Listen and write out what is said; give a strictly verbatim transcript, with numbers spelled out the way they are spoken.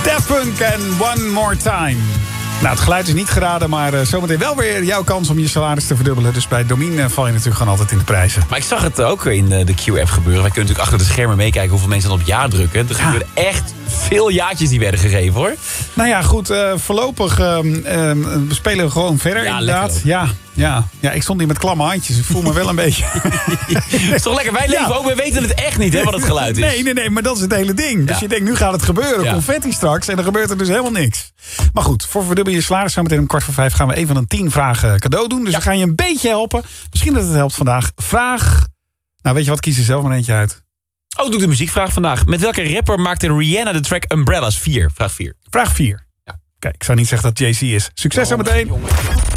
Daft Punk en One More Time. Nou, het geluid is niet geraden, maar uh, zometeen wel weer jouw kans om je salaris te verdubbelen. Dus bij Domien uh, val je natuurlijk gewoon altijd in de prijzen. Maar ik zag het ook in uh, de Q-app gebeuren. Wij kunnen natuurlijk achter de schermen meekijken hoeveel mensen dan op ja drukken. Er Ja. gebeuren echt veel jaartjes die werden gegeven, hoor. Nou ja, goed, uh, voorlopig uh, uh, we spelen gewoon verder, Ja, inderdaad. Ja, ja, ja, ik stond hier met klamme handjes. Ik voel me wel een beetje... Het is toch lekker? Wij leven Ja. ook, we weten het echt niet, hè, wat het geluid is. Nee, nee, nee, maar dat is het hele ding. Dus Ja. je denkt, nu gaat het gebeuren, Ja. confetti straks. En dan gebeurt er dus helemaal niks. Maar goed, voor verdubbel je salaris, zo meteen om kwart voor vijf gaan we een van de tien vragen cadeau doen. Dus Ja. we gaan je een beetje helpen. Misschien dat het helpt vandaag. Vraag, nou weet je wat, kies er zelf maar eentje uit. Oh, doe ik de muziekvraag vandaag. Met welke rapper maakte Rihanna de track Umbrellas? vier? Vraag vier. Vraag vier. Ja. Kijk, ik zou niet zeggen dat Jay-Z is. Succes Oh, zo meteen. jongen.